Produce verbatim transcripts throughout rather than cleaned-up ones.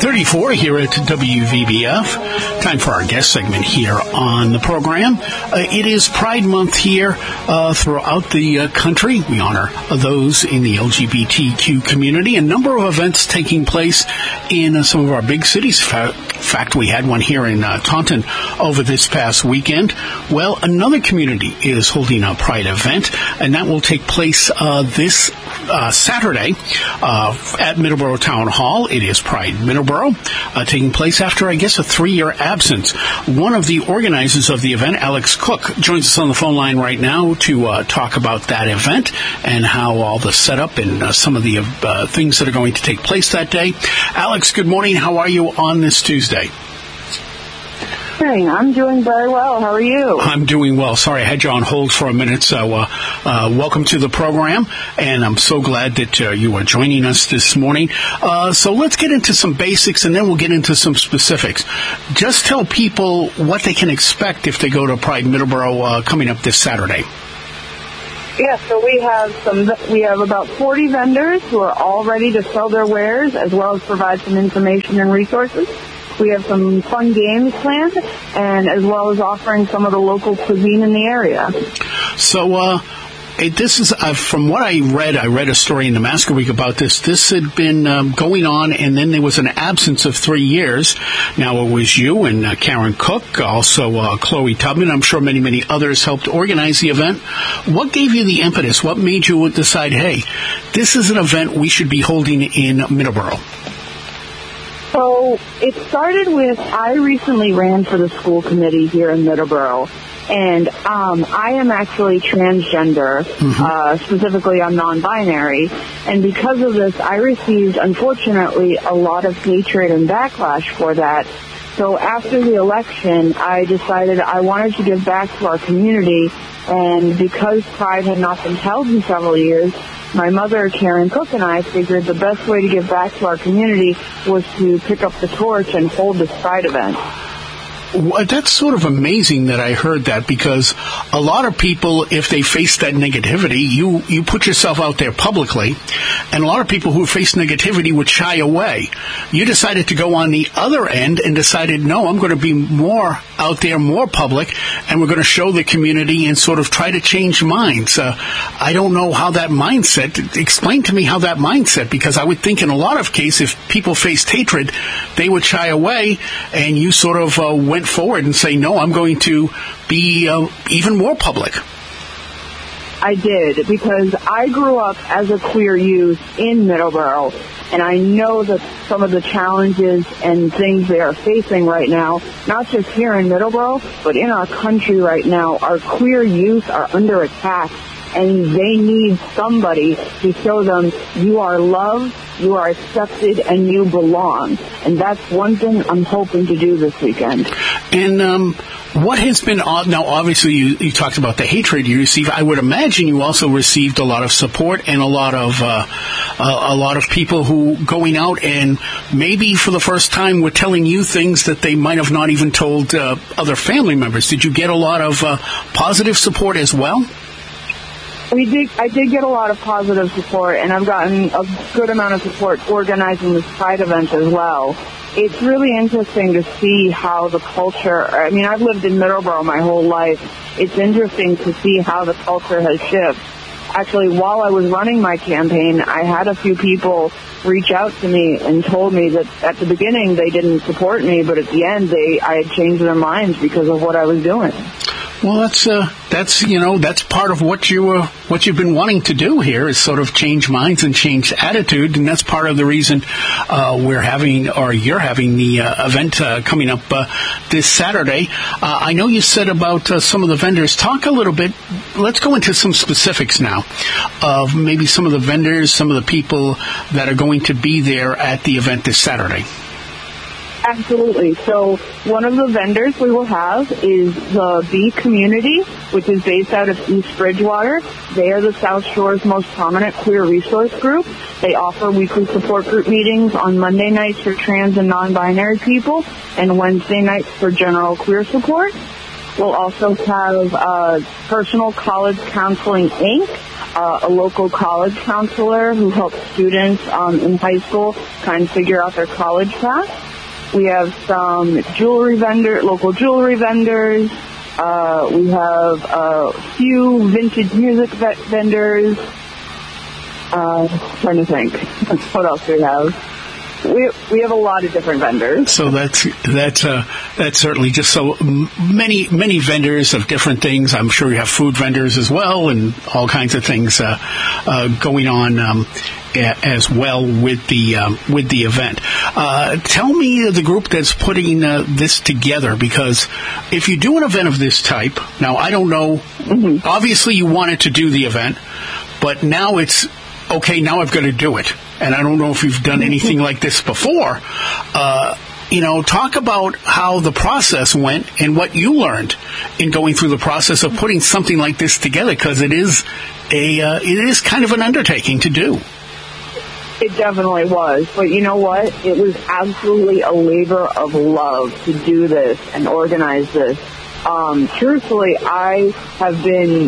thirty-four here at W V B F. Time for our guest segment here on the program. Uh, it is Pride Month here uh, throughout the uh, country. We honor those in the L G B T Q community. A number of events taking place in uh, some of our big cities. In fact, we had one here in uh, Taunton over this past weekend. Well, another community is holding a Pride event, and that will take place uh, this uh, Saturday uh, at Middleborough Town Hall. It is Pride Middleborough, uh, taking place after, I guess, a three-year absence. One of the organizers of the event, Alex Cook, joins us on the phone line right now to uh, talk about that event and how all the setup and uh, some of the uh, things that are going to take place that day. Alex, good morning. How are you on this Tuesday? I'm doing very well. How are you? I'm doing well. Sorry, I had you on hold for a minute. So uh, uh, welcome to the program, and I'm so glad that uh, you are joining us this morning. Uh, so let's get into some basics, and then we'll get into some specifics. Just tell people what they can expect if they go to Pride Middleborough uh, coming up this Saturday. Yeah, so we have some. We have about forty vendors who are all ready to sell their wares, as well as provide some information and resources. We have some fun games planned, and as well as offering some of the local cuisine in the area. So, uh, it, this is, uh, from what I read, I read a story in the Masker Week about this. This had been um, going on, and then there was an absence of three years. Now, it was you and uh, Karen Cook, also uh, Chloe Tubman. I'm sure many, many others helped organize the event. What gave you the impetus? What made you decide, hey, this is an event we should be holding in Middleborough? So it started with, I recently ran for the school committee here in Middleborough, and um, I am actually transgender, mm-hmm. uh, specifically I'm non-binary, and because of this, I received, unfortunately, a lot of hatred and backlash for that. So after the election, I decided I wanted to give back to our community, and because Pride had not been held in several years, my mother, Karen Cook, and I figured the best way to give back to our community was to pick up the torch and hold this Pride event. Well, that's sort of amazing that I heard that, because a lot of people, if they face that negativity, you, you put yourself out there publicly, and a lot of people who face negativity would shy away. You decided to go on the other end and decided, no, I'm going to be more out there, more public, and we're going to show the community and sort of try to change minds. Uh, I don't know how that mindset, explain to me how that mindset, because I would think in a lot of cases, if people faced hatred, they would shy away, and you sort of uh, went forward and say, no, I'm going to be uh, even more public. I did, because I grew up as a queer youth in Middleborough, and I know that some of the challenges and things they are facing right now, not just here in Middleborough, but in our country right now, our queer youth are under attack, and they need somebody to show them you are loved, you are accepted, and you belong. And that's one thing I'm hoping to do this weekend. And um, what has been, now obviously you, you talked about the hatred you received. I would imagine you also received a lot of support and a lot of uh, a, a lot of people who going out and maybe for the first time were telling you things that they might have not even told uh, other family members. Did you get a lot of uh, positive support as well? We did. I did get a lot of positive support, and I've gotten a good amount of support organizing this Pride event as well. It's really interesting to see how the culture, I mean, I've lived in Middleborough my whole life. It's interesting to see how the culture has shifted. Actually, while I was running my campaign, I had a few people reach out to me and told me that at the beginning they didn't support me, but at the end they I had changed their minds because of what I was doing. Well, that's uh, that's you know that's part of what you uh, what you've been wanting to do here is sort of change minds and change attitude, and that's part of the reason uh, we're having or you're having the uh, event uh, coming up uh, this Saturday. Uh, I know you said about uh, some of the vendors. Talk a little bit. Let's go into some specifics now of maybe some of the vendors, some of the people that are going to be there at the event this Saturday. Absolutely. So one of the vendors we will have is the B Community, which is based out of East Bridgewater. They are the South Shore's most prominent queer resource group. They offer weekly support group meetings on Monday nights for trans and non-binary people and Wednesday nights for general queer support. We'll also have uh, Personal College Counseling, Incorporated. uh, a local college counselor who helps students um, in high school kind of figure out their college path. We have some jewelry vendor, local jewelry vendors. Uh, we have a few vintage music vet- vendors. Uh, trying to think. What else do we have? We we have a lot of different vendors. So that's that's uh, that's certainly just so many many vendors of different things. I'm sure you have food vendors as well, and all kinds of things uh, uh, going on um, a- as well with the um, with the event. Uh, tell me the group that's putting uh, this together, because if you do an event of this type, now I don't know. Mm-hmm. Obviously, you wanted to do the event, but now it's okay. Now I've got to do it. And I don't know if you've done anything like this before. Uh, you know, talk about how the process went and what you learned in going through the process of putting something like this together, because it is a uh, it is kind of an undertaking to do. It definitely was. But you know what? It was absolutely a labor of love to do this and organize this. Um, truthfully, I have been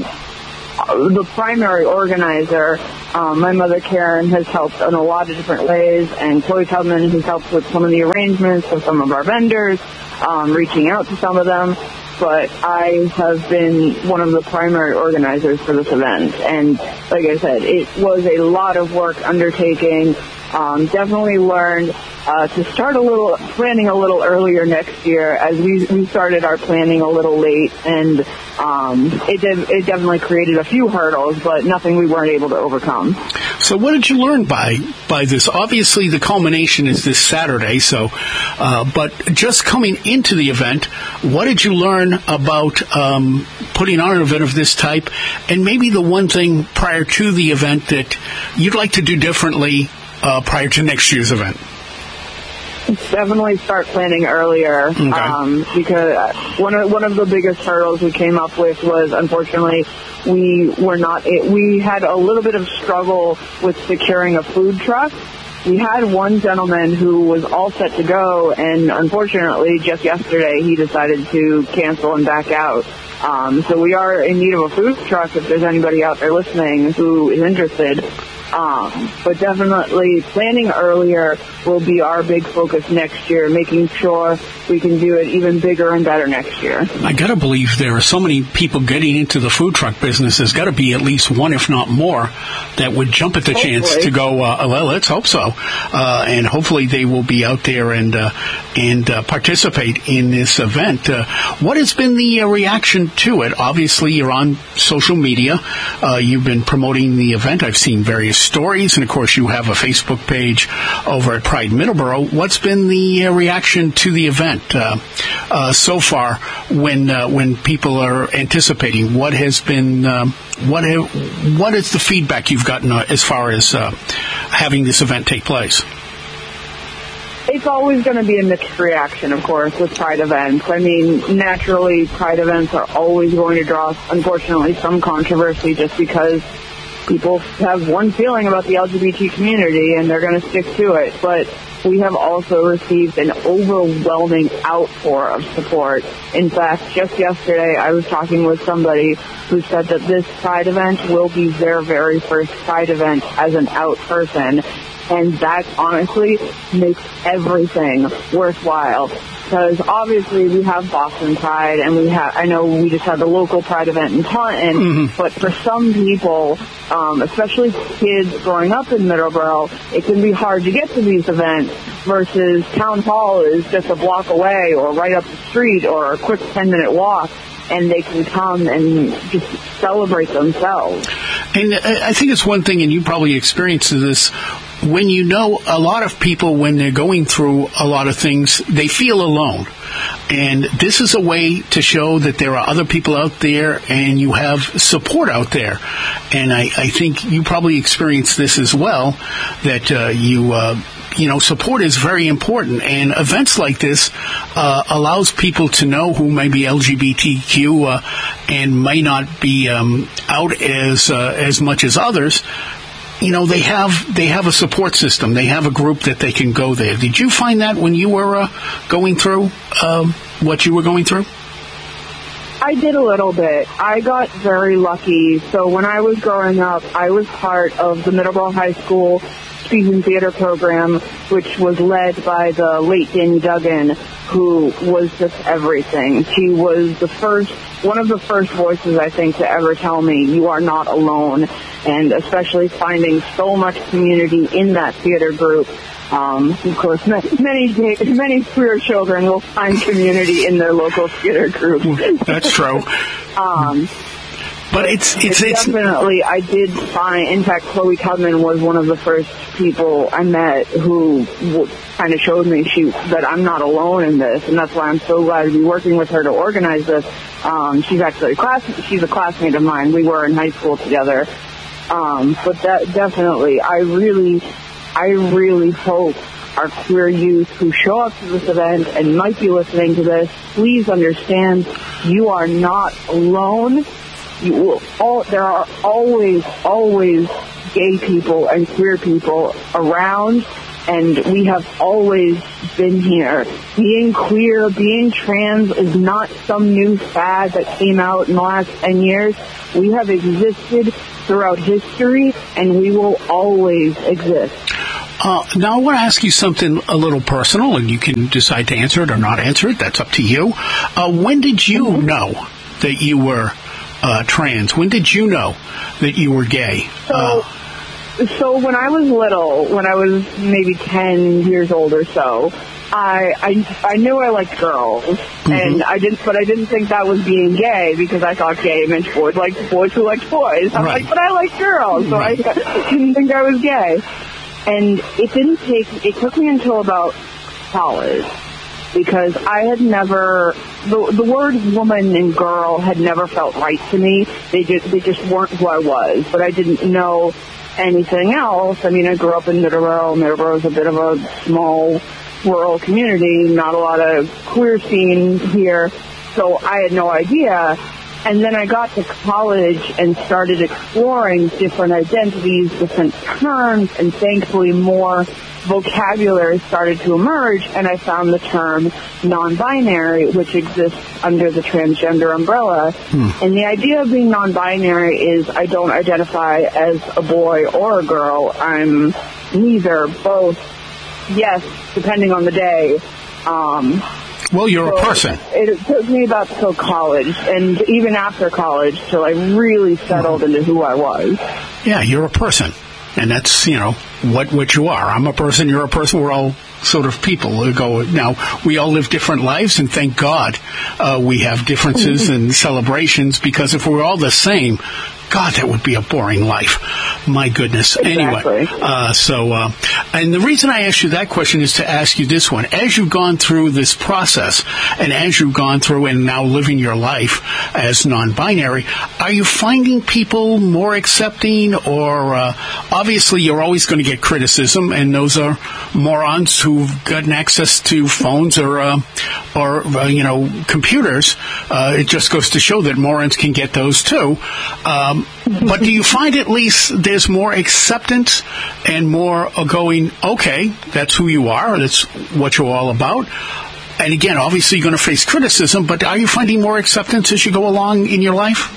the primary organizer. Um, my mother, Karen, has helped in a lot of different ways, and Chloe Tubman has helped with some of the arrangements with some of our vendors, um, reaching out to some of them. But I have been one of the primary organizers for this event. And like I said, it was a lot of work undertaking. Um, definitely learned uh, to start a little planning a little earlier next year, as we we started our planning a little late, and um, it did, it definitely created a few hurdles, but nothing we weren't able to overcome. So what did you learn by by this? Obviously, the culmination is this Saturday. So, uh, but just coming into the event, what did you learn about um, putting on an event of this type, and maybe the one thing prior to the event that you'd like to do differently Uh, prior to next year's event? Definitely start planning earlier, okay. um, because one of one of the biggest hurdles we came up with was, unfortunately, we were not. We had a little bit of struggle with securing a food truck. We had one gentleman who was all set to go, and unfortunately, just yesterday, he decided to cancel and back out. Um, so we are in need of a food truck if there's anybody out there listening who is interested. Um, but definitely planning earlier will be our big focus next year, making sure we can do it even bigger and better next year. I got to believe there are so many people getting into the food truck business. There's got to be at least one, if not more, that would jump at the hopefully. chance to go, uh, well, let's hope so. Uh, and hopefully they will be out there and uh, and uh, participate in this event. Uh, what has been the uh, reaction to it? Obviously, you're on social media. Uh, you've been promoting the event. I've seen various stories, and of course you have a Facebook page over at Pride Middleborough. What's been the uh, reaction to the event uh, uh, so far when uh, when people are anticipating? What has been um, what have, what is the feedback you've gotten uh, as far as uh, having this event take place? It's always going to be a mixed reaction, of course, with Pride events. I mean, naturally, Pride events are always going to draw, unfortunately, some controversy just because people have one feeling about the L G B T community and they're going to stick to it. But we have also received an overwhelming outpour of support. In fact, just yesterday I was talking with somebody who said that this Pride event will be their very first Pride event as an out person. And that honestly makes everything worthwhile. Because obviously we have Boston Pride, and we have, I know we just had the local Pride event in Taunton, mm-hmm. but for some people, um, especially kids growing up in Middleborough, it can be hard to get to these events versus Town Hall is just a block away or right up the street or a quick ten-minute walk, and they can come and just celebrate themselves. And I think it's one thing, and you probably experienced this, when you know a lot of people, when they're going through a lot of things, they feel alone. And this is a way to show that there are other people out there and you have support out there. And I, I think you probably experienced this as well, that uh, you... Uh, You know, support is very important, and events like this uh, allows people to know who may be L G B T Q uh, and may not be um, out as uh, as much as others. You know, they have they have a support system. They have a group that they can go there. Did you find that when you were uh, going through uh, what you were going through? I did a little bit. I got very lucky. So when I was growing up, I was part of the Middleborough High School Speaking Theater program, which was led by the late Danny Duggan, who was just everything. She was the first, one of the first voices, I think, to ever tell me you are not alone, and especially finding so much community in that theater group. Um, of course, many many queer children will find community in their local theater group. That's true. um, but it's it's, it's it's definitely. I did find. In fact, Chloe Tubman was one of the first people I met who w- kind of showed me she that I'm not alone in this, and that's why I'm so glad to be working with her to organize this. Um, she's actually a class. She's a classmate of mine. We were in high school together. Um, but that definitely, I really. I really hope our queer youth who show up to this event and might be listening to this, please understand you are not alone. You will all, there are always, always gay people and queer people around, and we have always been here. Being queer, being trans is not some new fad that came out in the last ten years. We have existed throughout history, and we will always exist. Uh, now, I want to ask you something a little personal, and you can decide to answer it or not answer it. That's up to you. Uh, when did you know that you were uh, trans? When did you know that you were gay? So, uh, so when I was little, when I was maybe ten years old or so, I I, I knew I liked girls, mm-hmm. and I didn't, but I didn't think that was being gay because I thought gay meant boys liked boys who liked boys. I'm right. like, but I like girls, so right. I didn't think I was gay. And it didn't take, it took me until about college because I had never, the, the word woman and girl had never felt right to me. They just, they just weren't who I was, but I didn't know anything else. I mean, I grew up in Middleborough. Middleborough is a bit of a small rural community, not a lot of queer scene here, so I had no idea. And then I got to college and started exploring different identities, different terms, and thankfully more vocabulary started to emerge, and I found the term non-binary, which exists under the transgender umbrella. Hmm. And the idea of being non-binary is I don't identify as a boy or a girl. I'm neither, both, yes, depending on the day. Um... Well, you're so a person. It took me about till college, and even after college, till I really settled into who I was. Yeah, you're a person, and that's, you know, what what you are. I'm a person, you're a person, we're all sort of people who go. Now, we all live different lives, and thank God uh, we have differences and celebrations, because if we were all the same, God, that would be a boring life. My goodness. Exactly. Anyway, uh, so, uh, and the reason I asked you that question is to ask you this one. As you've gone through this process, and as you've gone through and now living your life as non-binary, are you finding people more accepting, or uh, obviously you're always going to get criticism, and those are morons who've gotten access to phones or, uh, or uh, you know, computers. Uh, it just goes to show that morons can get those too. Um, but do you find at least there's more acceptance and more going, okay, that's who you are, that's what you're all about? And again, obviously you're going to face criticism, but are you finding more acceptance as you go along in your life?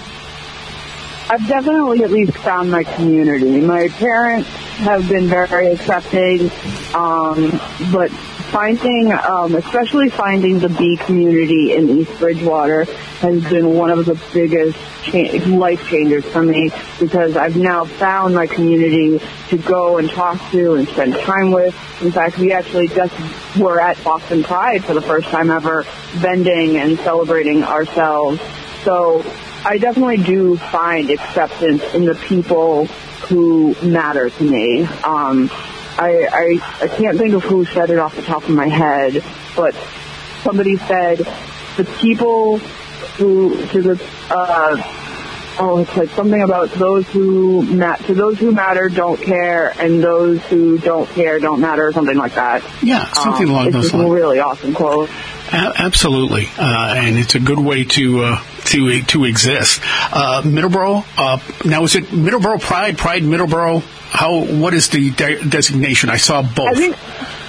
I've definitely at least found my community. My parents have been very accepting, um, but finding, um, especially finding the B community in East Bridgewater has been one of the biggest cha- life changers for me, because I've now found my community to go and talk to and spend time with. In fact, we actually just were at Boston Pride for the first time ever, vending and celebrating ourselves. So I definitely do find acceptance in the people who matter to me. Um, I, I I can't think of who said it off the top of my head, but somebody said the people who to the uh, oh it's like something about those who ma- to those who matter don't care, and those who don't care don't matter, or something like that. Yeah, something um, along those lines. It's a really awesome quote. A- absolutely, uh, and it's a good way to uh, to to exist. Uh, Middleborough. Uh, now, is it Middleborough Pride? Pride Middleborough? How? What is the de- designation? I saw both. I think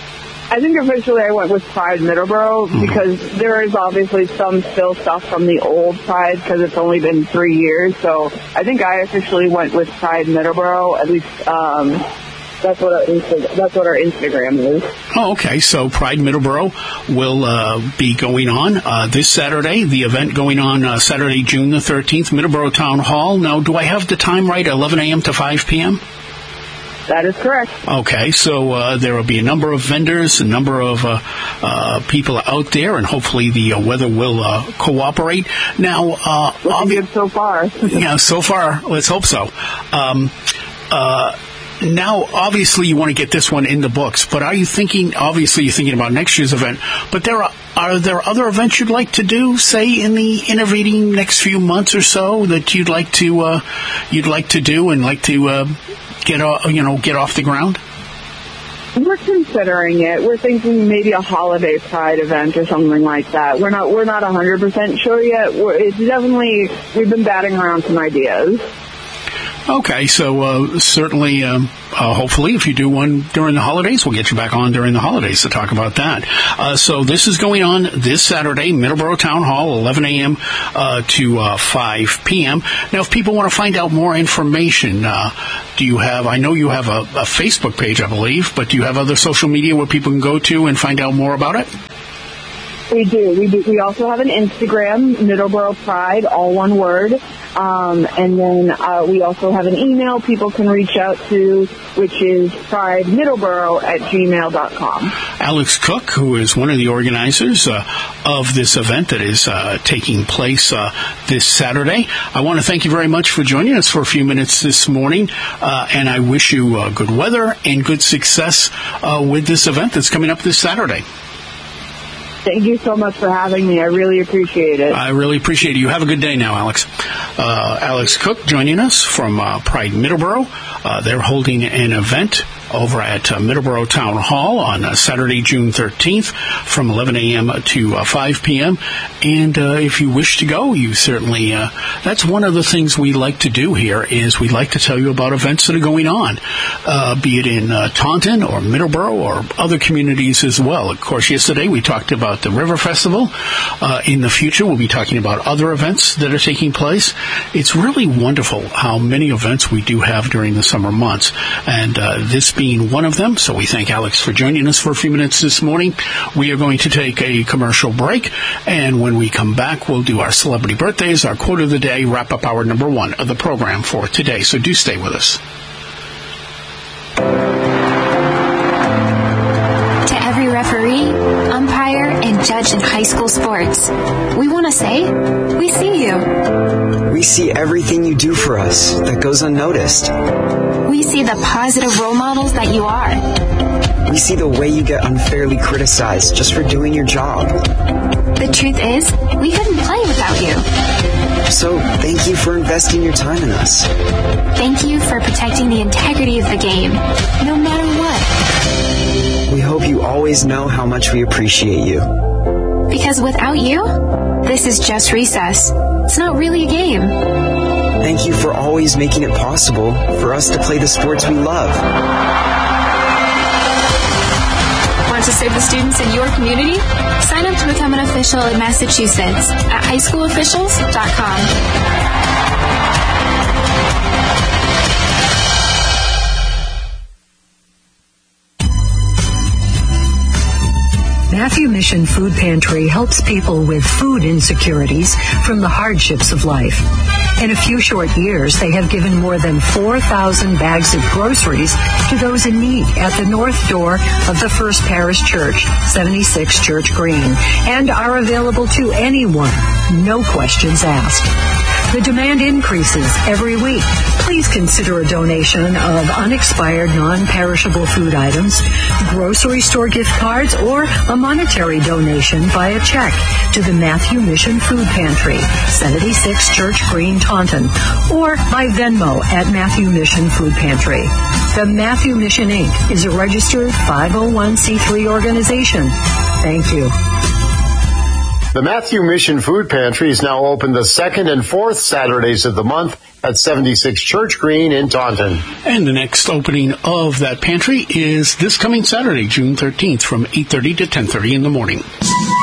I think officially I went with Pride Middleborough mm-hmm. because there is obviously some still stuff from the old Pride because it's only been three years. So I think I officially went with Pride Middleborough. At least um, that's what our Insta- that's what our Instagram is. Oh, okay. So Pride Middleborough will uh, be going on uh, this Saturday. The event going on uh, Saturday, June the thirteenth, Middleborough Town Hall. Now, do I have the time right? eleven a.m. to five p.m.? That is correct. Okay, so uh, there will be a number of vendors, a number of uh, uh, people out there, and hopefully the uh, weather will uh, cooperate. Now, uh, looking good so far. yeah, so far, let's hope so. Um, uh, now, obviously, you want to get this one in the books, but are you thinking? Obviously, you're thinking about next year's event. But there are are there other events you'd like to do, say, in the intervening next few months or so, that you'd like to uh, you'd like to do and like to uh, get off, you know, get off the ground? We're considering it. We're thinking maybe a holiday Pride event or something like that. We're not we're not one hundred percent sure yet. We're, it's definitely, we've been batting around some ideas. Okay, so uh, certainly, um, uh, hopefully, if you do one during the holidays, we'll get you back on during the holidays to talk about that. Uh, so this is going on this Saturday, Middleborough Town Hall, eleven a.m. Uh, to uh, five p.m. Now, if people want to find out more information, uh, do you have, I know you have a, a Facebook page, I believe, but do you have other social media where people can go to and find out more about it? We do. We do. We also have an Instagram, Middleborough Pride, all one word. Um, and then uh, we also have an email people can reach out to, which is pridemiddleborough at gmail dot com. Alex Cook, who is one of the organizers uh, of this event that is uh, taking place uh, this Saturday. I want to thank you very much for joining us for a few minutes this morning, uh, and I wish you uh, good weather and good success uh, with this event that's coming up this Saturday. Thank you so much for having me. I really appreciate it. I really appreciate it. You have a good day now, Alex. Uh, Alex Cook joining us from uh, Pride Middleborough. Uh, they're holding an event over at uh, Middleborough Town Hall on uh, Saturday, June thirteenth from eleven a.m. to uh, five p.m. And uh, if you wish to go, you certainly, uh, that's one of the things we like to do here is we like to tell you about events that are going on, uh, be it in uh, Taunton or Middleborough or other communities as well. Of course, yesterday we talked about the River Festival. Uh, in the future, we'll be talking about other events that are taking place. It's really wonderful how many events we do have during the summer months, and uh, this being one of them. So we thank Alex for joining us for a few minutes this morning. We are going to take a commercial break, and when we come back, we'll do our celebrity birthdays, our quote of the day, wrap up hour number one of the program for today. So do stay with us. To every referee, umpire, and judge in high school sports, we want to say, we see you. We see everything you do for us that goes unnoticed. We see the positive role models that you are. We see the way you get unfairly criticized just for doing your job. The truth is, we couldn't play without you. So, thank you for investing your time in us. Thank you for protecting the integrity of the game, no matter what. We hope you always know how much we appreciate you. Because without you, this is just recess. It's not really a game. Thank you for always making it possible for us to play the sports we love. Want to serve the students in your community? Sign up to become an official in Massachusetts at high school officials dot com. Matthew Mission Food Pantry helps people with food insecurities from the hardships of life. In a few short years, they have given more than four thousand bags of groceries to those in need at the north door of the First Parish Church, seventy-six Church Green, and are available to anyone, no questions asked. The demand increases every week. Please consider a donation of unexpired, non-perishable food items, grocery store gift cards, or a monetary donation via check to the Matthew Mission Food Pantry, seventy-six Church Green, Taunton, or by Venmo at Matthew Mission Food Pantry. The Matthew Mission, Incorporated is a registered five oh one c three organization. Thank you. The Matthew Mission Food Pantry is now open the second and fourth Saturdays of the month at seventy-six Church Green in Taunton. And the next opening of that pantry is this coming Saturday, June thirteenth, from eight thirty to ten thirty in the morning.